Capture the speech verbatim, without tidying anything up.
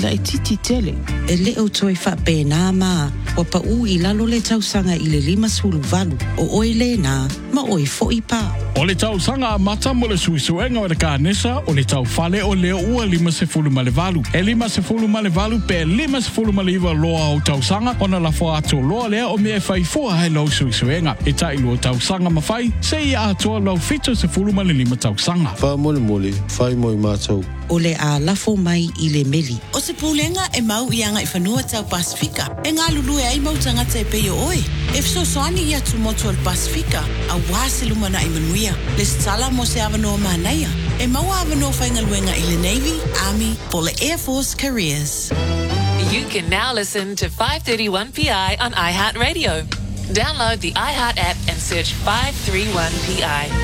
la e titi tele. E le o toi wha pēnā mā, wa pa u i lalo le tausanga i le lima sulu valu, o oi le nā, ma oi fo i pā. O le tau sanga a mata mo le suisuenga o le kānesa, o le tau fale o leo ua lima se fulu ma le valu. E lima se fulu ma le valu, pe lima se fulu ma le iwa loa o tau sanga, o na la fo ato loa lea o mea fai fua hai lau suisuenga. E tai lua tau sanga ma fai, se i atoa lau fito se fulu ma le lima tau sanga. Wha mole mole, fai moi mātou. O le a lafo mai i le meli. O se pūlenga e mau i anga i whanua tau Pasifika. E ngā lulu e ai mau tangata e peo oe. E fso soani i atu motu al Pasifika, a wāse lumana i manuia. Le stala mo se avanoa mānaia. E mau avanoa whainga luenga i le Navy, Army, po le Air Force Careers. You can now listen to five thirty-one P I on iHeartRadio. Download the iHeart app and search five thirty-one P I.